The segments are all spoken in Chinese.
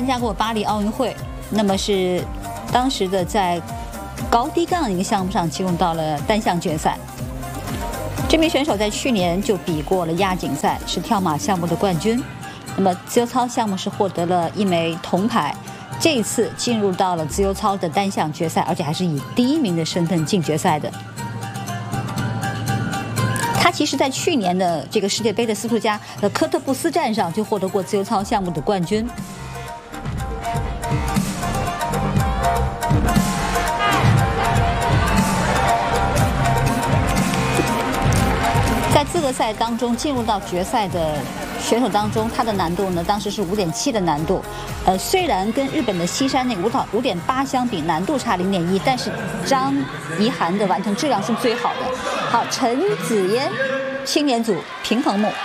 加过巴黎奥运会，那么是当时的在高低杠一个项目上进入到了单项决赛。这名选手在去年就比过了亚锦赛，是跳马项目的冠军。那么自由操项目是获得了1枚铜牌，这一次进入到了自由操的单项决赛，而且还是以第1名的身份进决赛的。他其实在去年的这个世界杯的斯图加的科特布斯站上就获得过自由操项目的冠军。在资格赛当中进入到决赛的选手当中，他的难度呢，当时是5.7的难度。虽然跟日本的西山那个5.8相比，难度差0.1，但是张怡涵的完成质量是最好的。好，陈子嫣青年组平衡木。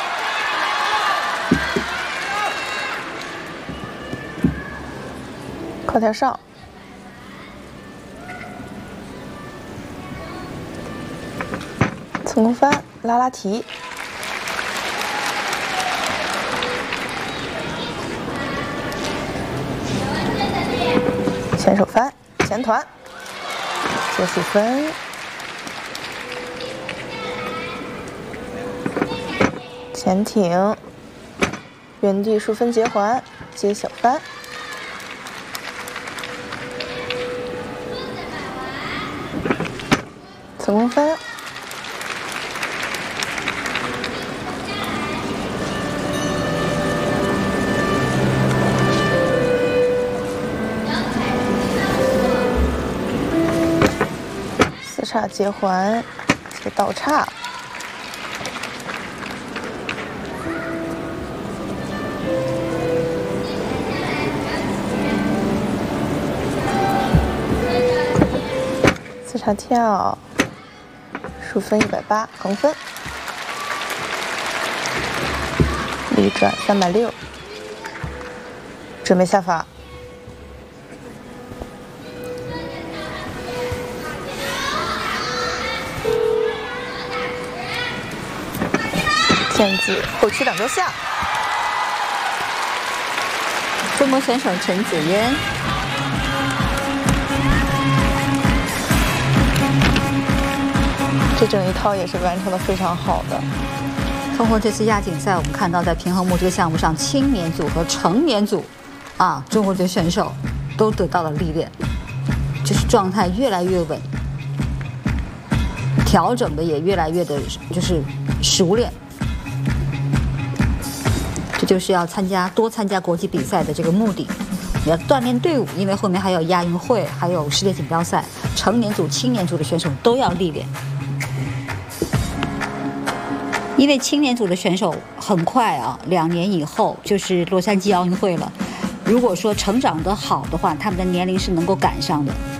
靠台上。侧空翻，拉拉提，前手翻，前团，结束分，前挺，原地数分结环，接小翻。侧空翻。叉接环，接倒叉，四叉跳，数分180，横分，立转360，准备下法。毽子后屈2周下， 中国选手陈子嫣， 这整一套也是完成的非常好的。 通过这次亚锦赛，我们看到在平衡木这个项目上，青年组和成年组，中国队选手都得到了历练，就是状态越来越稳，调整的也越来越的，就是熟练。这就是要多参加国际比赛的这个目的，你要锻炼队伍，因为后面还有亚运会，还有世界锦标赛，成年组、青年组的选手都要历练。因为青年组的选手很快2年以后就是洛杉矶奥运会了。如果说成长得好的话，他们的年龄是能够赶上的。